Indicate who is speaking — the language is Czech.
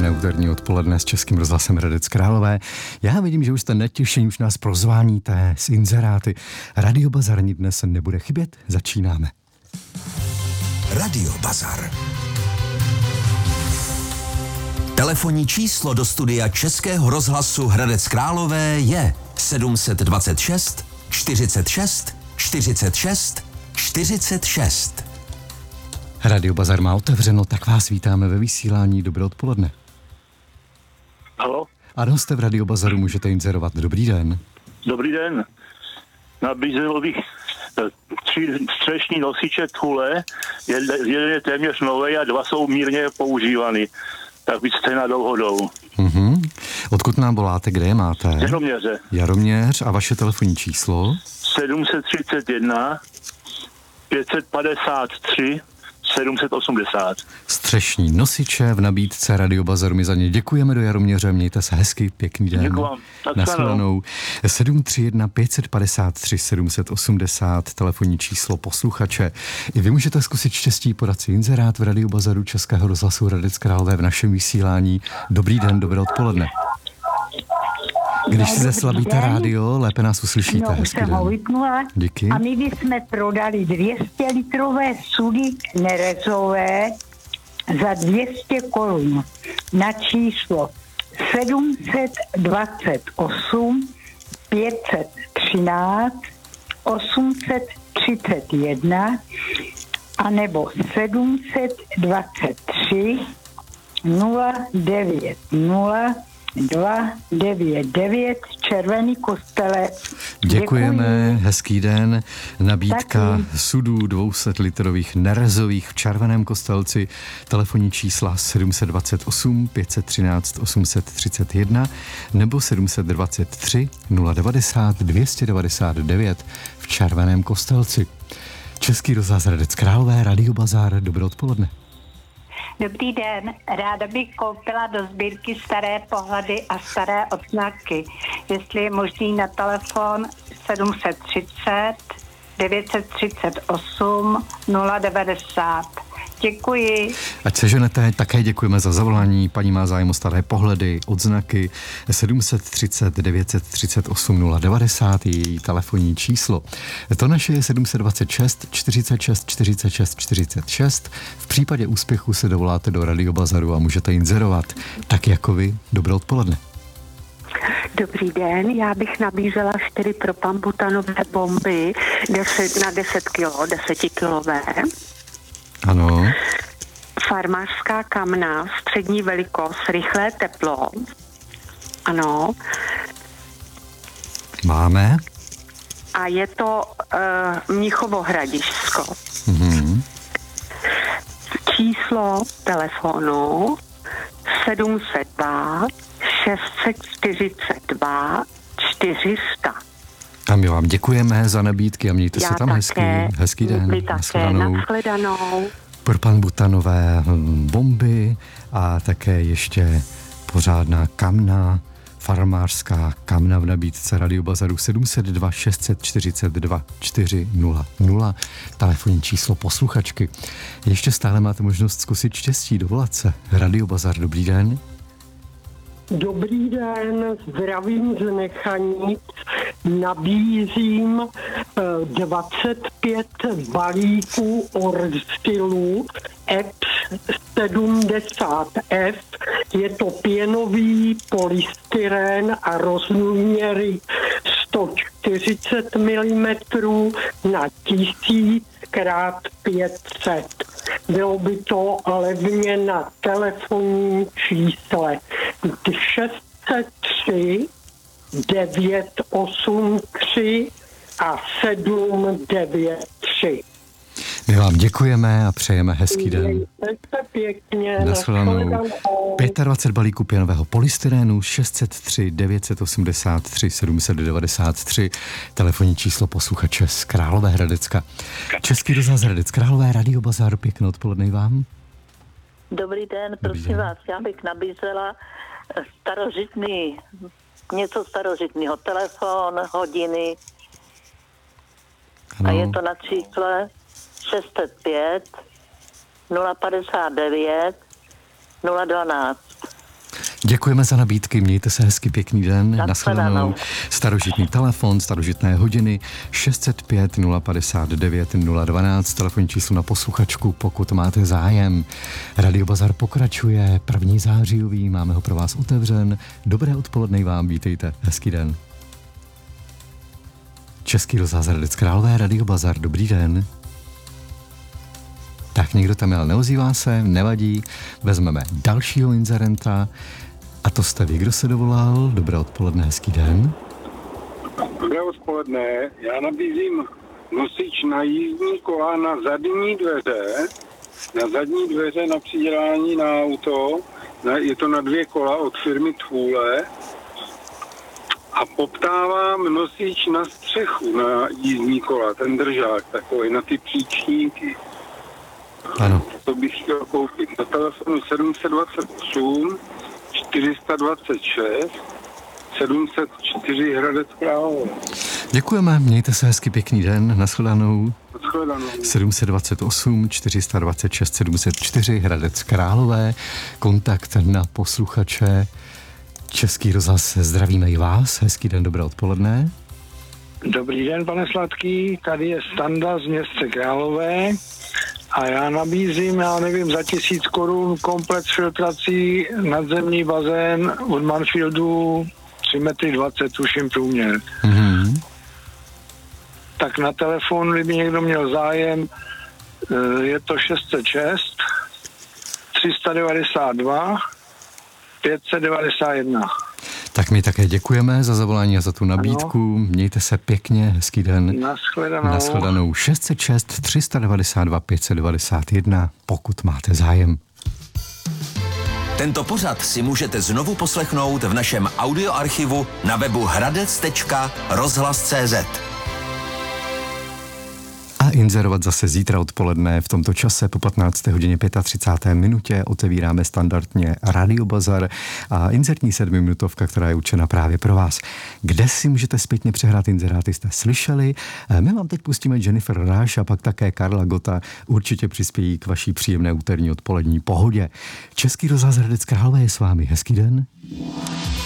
Speaker 1: Příjemné úterní odpoledne s Českým rozhlasem Hradec Králové. Já vidím, že už jste netěšení, už nás prozváníte s inzeráty. Radio Bazar ani dnes nebude chybět. Začínáme.
Speaker 2: Radio Bazar. Telefonní číslo do studia Českého rozhlasu Hradec Králové je 726 46 46 46.
Speaker 1: Radio Bazar má otevřeno, tak vás vítáme ve vysílání. Dobré odpoledne.
Speaker 3: Halo?
Speaker 1: Ano, jste v Radio Bazaru, můžete inzerovat. Dobrý den.
Speaker 3: Dobrý den. Nabízel bych 3 střešní nosiče Thule, jeden je téměř nový a 2 jsou mírně používaný. Tak byste na dlouhodou.
Speaker 1: Odkud nám voláte, kde je máte?
Speaker 3: Jaroměře.
Speaker 1: Jaroměř a vaše telefonní číslo?
Speaker 3: 731 553 780.
Speaker 1: Střešní nosiče v nabídce Radio Bazaru. My za ně děkujeme do Jaroměře. Mějte se hezky, pěkný den.
Speaker 3: Děkuji vám.
Speaker 1: Nashledanou. 731 553 780, telefonní číslo posluchače. I vy můžete zkusit štěstí, podat si inzerát v Radio Bazaru Českého rozhlasu Hradec Králové v našem vysílání. Dobrý den, dobré odpoledne. Když si zeslabíte rádio, lépe nás uslyšíte. Hezký den. Díky.
Speaker 4: A my bychom prodali 200 litrové sudy nerezové za 200 korun na číslo 728 513 831 anebo 723 090 299 Červený Kostelec.
Speaker 1: Děkujeme,
Speaker 4: Děkuji.
Speaker 1: hezký den. Nabídka
Speaker 4: Taky.
Speaker 1: sudů 200 litrových nerezových v Červeném Kostelci. Telefonní čísla 728 513 831 nebo 723 090 299 v Červeném Kostelci. Český rozhlas Hradec Králové, Radio Bazar, dobré odpoledne.
Speaker 4: Dobrý den, ráda bych koupila do sbírky staré pohledy a staré odznaky. Jestli je možný na telefon 730 938 090. Děkuji.
Speaker 1: Ať se ženete, také děkujeme za zavolání. Paní má zájem o staré pohledy, odznaky 730 938 090 je její telefonní číslo. To naše je 726 46 46 46. V případě úspěchu se dovoláte do Radio Bazaru a můžete inzerovat. Tak jako vy, dobré odpoledne.
Speaker 5: Dobrý den, já bych nabízela 4 propambutanové bomby 10 na 10 kilo, 10 kilové.
Speaker 1: Ano.
Speaker 5: Farmářská kamna, střední velikost, rychlé teplo. Ano.
Speaker 1: Máme.
Speaker 5: A je to Mnichovo Hradišťsko. Číslo telefonu 702 642 400.
Speaker 1: A my vám děkujeme za nabídky a mějte se tam
Speaker 5: také,
Speaker 1: hezký den.
Speaker 5: Vy také, nashledanou.
Speaker 1: Propanbutanové bomby a také ještě pořádná kamna, farmářská kamna v nabídce Radio Bazaru 702 642 400, telefonní číslo posluchačky. Ještě stále máte možnost zkusit štěstí, dovolat se. Radio Bazar, dobrý den.
Speaker 6: Dobrý den, zdravím z Nechanic, nabízím 25 balíků Orstylu EPS 70F, je to pěnový polystyren a rozměry 140 mm na 1000 x 500. Bylo by to levně na telefonním čísle 603 983 a 793.
Speaker 1: My vám děkujeme a přejeme hezký den.
Speaker 6: Mějte se pěkně.
Speaker 1: Nashledanou. 25 balíků pěnového polystyrénu, 603 983 793, telefonní číslo posluchače z Královéhradecka. Český rozhlas Hradec Králové, Radio Bazar, pěkné odpoledne vám.
Speaker 7: Dobrý den,
Speaker 1: Dobrý
Speaker 7: prosím
Speaker 1: den.
Speaker 7: vás, já bych nabízela něco starožitného, telefon, hodiny.
Speaker 1: Ano.
Speaker 7: A je to na čísle 605 059 012.
Speaker 1: Děkujeme za nabídky, mějte se hezky, pěkný den,
Speaker 7: Nashledanou.
Speaker 1: Starožitný telefon, starožitné hodiny 605 059 012, telefonní číslo na posluchačku, pokud máte zájem. Radio Bazar pokračuje, 1. zářijový, máme ho pro vás otevřen. Dobré odpoledne vám, vítejte, hezký den. Český rozhlas Hradec Králové, Radio Bazar, dobrý den. Tak někdo tam jel, neozývá se, nevadí, vezmeme dalšího inzerenta a to jste vy, kdo se dovolal. Dobré odpoledne, hezký den.
Speaker 8: Dobré odpoledne, já nabízím nosič na jízdní kola na zadní dveře na přidělání na auto, je to na 2 kola od firmy Thule a poptávám nosič na střechu na jízdní kola, ten držák takový, na ty příčníky.
Speaker 1: Ano.
Speaker 8: To bych chtěl koupit na telefonu 728 426 704 Hradec Králové.
Speaker 1: Děkujeme, mějte se hezky, pěkný den, nashledanou. 728 426 704 Hradec Králové, kontakt na posluchače Český rozhlas, zdravíme i vás, hezký den, dobré odpoledne.
Speaker 6: Dobrý den, pane Sladký, tady je Standa z města Králové a já nabízím, za 1000 korun komplet s filtrací nadzemní bazén od Manfieldu 3,20 m, tuším průměr.
Speaker 1: Mm-hmm.
Speaker 6: Tak na telefon, kdyby někdo měl zájem, je to 606 392 591.
Speaker 1: Tak my také děkujeme za zavolání a za tu nabídku. Ano. Mějte se pěkně, hezký den. Nashledanou 606 392 591, pokud máte zájem.
Speaker 2: Tento pořad si můžete znovu poslechnout v našem audioarchivu na webu hradec.rozhlas.cz.
Speaker 1: A inzerovat zase zítra odpoledne v tomto čase po 15. hodině 35. minutě otevíráme standardně Radio Bazar a inzertní 7minutovka, která je určena právě pro vás. Kde si můžete zpětně přehrát inzeráty, jste slyšeli? My vám teď pustíme Jennifer Rush a pak také Karla Gotta, určitě přispějí k vaší příjemné úterní odpolední pohodě. Český rozhlas Hradec Králové je s vámi. Hezký den.